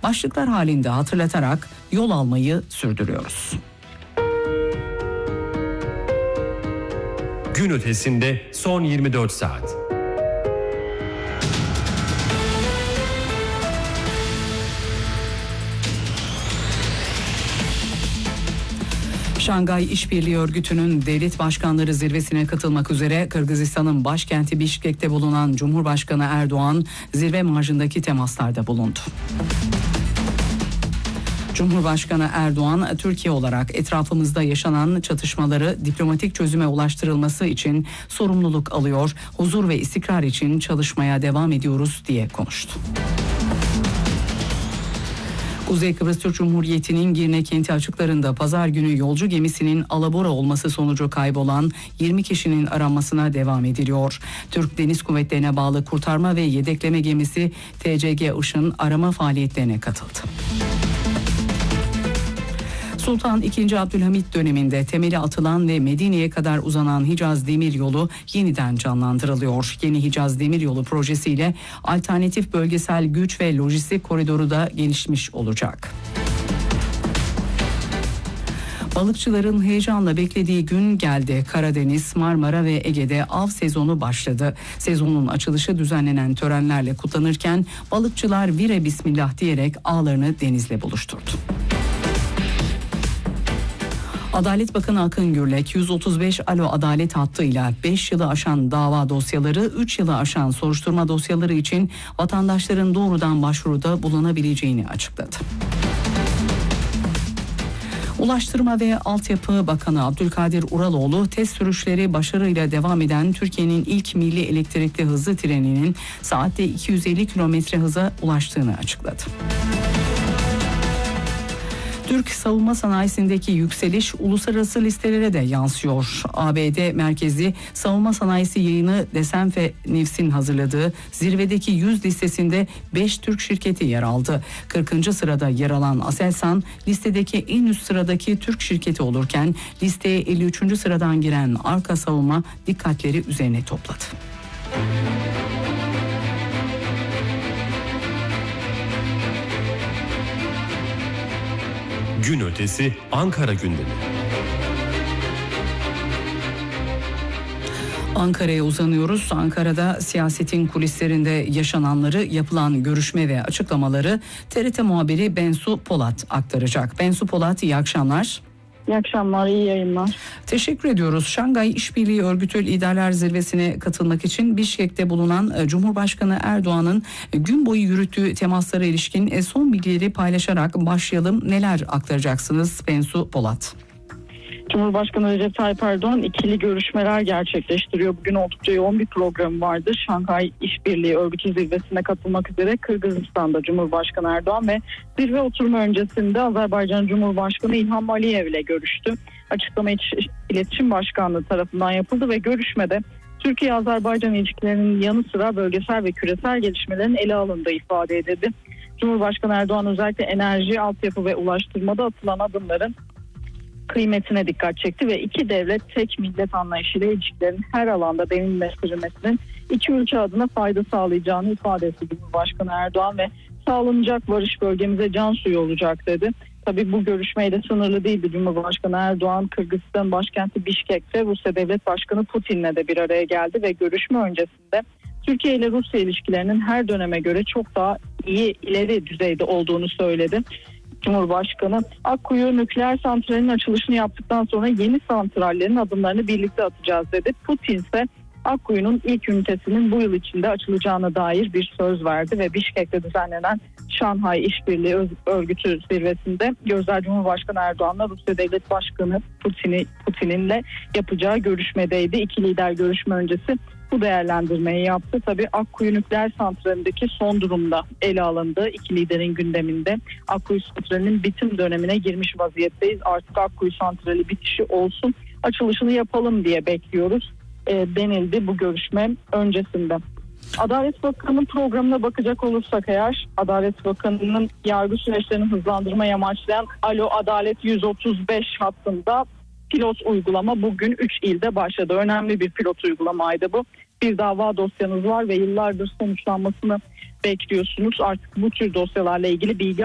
başlıklar halinde hatırlatarak yol almayı sürdürüyoruz. Gün ötesinde son 24 saat. Şangay İşbirliği Örgütü'nün devlet başkanları zirvesine katılmak üzere Kırgızistan'ın başkenti Bişkek'te bulunan Cumhurbaşkanı Erdoğan zirve marjındaki temaslarda bulundu. Cumhurbaşkanı Erdoğan, Türkiye olarak etrafımızda yaşanan çatışmaları diplomatik çözüme ulaştırılması için sorumluluk alıyor, huzur ve istikrar için çalışmaya devam ediyoruz diye konuştu. Kuzey Kıbrıs Türk Cumhuriyeti'nin Girne kenti açıklarında pazar günü yolcu gemisinin alabora olması sonucu kaybolan 20 kişinin aranmasına devam ediliyor. Türk Deniz Kuvvetleri'ne bağlı kurtarma ve yedekleme gemisi TCG Işın arama faaliyetlerine katıldı. Sultan II. Abdülhamit döneminde temeli atılan ve Medine'ye kadar uzanan Hicaz Demiryolu yeniden canlandırılıyor. Yeni Hicaz Demiryolu projesiyle alternatif bölgesel güç ve lojistik koridoru da gelişmiş olacak. Balıkçıların heyecanla beklediği gün geldi. Karadeniz, Marmara ve Ege'de av sezonu başladı. Sezonun açılışı düzenlenen törenlerle kutlanırken balıkçılar vire bismillah diyerek ağlarını denizle buluşturdu. Adalet Bakanı Akın Gürlek 135 Alo Adalet hattıyla 5 yılı aşan dava dosyaları, 3 yılı aşan soruşturma dosyaları için vatandaşların doğrudan başvuruda bulunabileceğini açıkladı. Ulaştırma ve Altyapı Bakanı Abdülkadir Uraloğlu test sürüşleri başarıyla devam eden Türkiye'nin ilk milli elektrikli hızlı treninin saatte 250 kilometre hıza ulaştığını açıkladı. Türk savunma sanayisindeki yükseliş uluslararası listelere de yansıyor. ABD merkezli savunma sanayisi yayını Desenfe News'in hazırladığı zirvedeki 100 listesinde 5 Türk şirketi yer aldı. 40. sırada yer alan Aselsan listedeki en üst sıradaki Türk şirketi olurken listeye 53. sıradan giren Arka Savunma dikkatleri üzerine topladı. Gün ötesi Ankara gündemi. Ankara'ya uzanıyoruz. Ankara'da siyasetin kulislerinde yaşananları, yapılan görüşme ve açıklamaları TRT muhabiri Bensu Polat aktaracak. Bensu Polat, iyi akşamlar. İyi akşamlar, iyi yayınlar. Teşekkür ediyoruz. Şangay İşbirliği Örgütü Liderler Zirvesi'ne katılmak için Bişkek'te bulunan Cumhurbaşkanı Erdoğan'ın gün boyu yürüttüğü temaslara ilişkin son bilgileri paylaşarak başlayalım. Neler aktaracaksınız Bensu Polat? Cumhurbaşkanı Recep Tayyip Erdoğan ikili görüşmeler gerçekleştiriyor. Bugün oldukça yoğun bir program vardı. Şanghay İşbirliği Örgütü zirvesine katılmak üzere Kırgızistan'da Cumhurbaşkanı Erdoğan ve zirve oturumu öncesinde Azerbaycan Cumhurbaşkanı İlham Aliyev ile görüştü. Açıklama İletişim Başkanlığı tarafından yapıldı ve görüşmede Türkiye-Azerbaycan ilişkilerinin yanı sıra bölgesel ve küresel gelişmelerin ele alındığı ifade edildi. Cumhurbaşkanı Erdoğan özellikle enerji, altyapı ve ulaştırmada atılan adımların kıymetine dikkat çekti ve iki devlet tek millet anlayışıyla ilişkilerin her alanda derinleştirilmesinin iki ülke adına fayda sağlayacağını ifade etti Cumhurbaşkanı Erdoğan ve sağlanacak barış bölgemize can suyu olacak dedi. Tabii bu görüşmeyle sınırlı değildi. Cumhurbaşkanı Erdoğan Kırgızistan başkenti Bişkek'te Rusya Devlet Başkanı Putin'le de bir araya geldi ve görüşme öncesinde Türkiye ile Rusya ilişkilerinin her döneme göre çok daha iyi, ileri düzeyde olduğunu söyledi. Cumhurbaşkanı Akkuyu nükleer santralinin açılışını yaptıktan sonra yeni santrallerin adımlarını birlikte atacağız dedi. Putin ise Akkuyu'nun ilk ünitesinin bu yıl içinde açılacağına dair bir söz verdi ve Bişkek'te düzenlenen Şanghay İşbirliği Örgütü zirvesinde gözler Cumhurbaşkanı Erdoğan'la Rusya Devlet Başkanı Putin'inle yapacağı görüşmedeydi. İki lider görüşme öncesi bu değerlendirmeyi yaptı. Tabii Akkuyu nükleer santralindeki son durumda ele alındı. İki liderin gündeminde Akkuyu santralinin bitim dönemine girmiş vaziyetteyiz. Artık Akkuyu santrali bitişi olsun, açılışını yapalım diye bekliyoruz denildi bu görüşme öncesinde. Adalet Bakanı'nın programına bakacak olursak eğer, Adalet Bakanı'nın yargı süreçlerini hızlandırmayı amaçlayan Alo Adalet 135 hattında pilot uygulama bugün 3 ilde başladı. Önemli bir pilot uygulamaydı bu. Bir dava dosyanız var ve yıllardır sonuçlanmasını bekliyorsunuz. Artık bu tür dosyalarla ilgili bilgi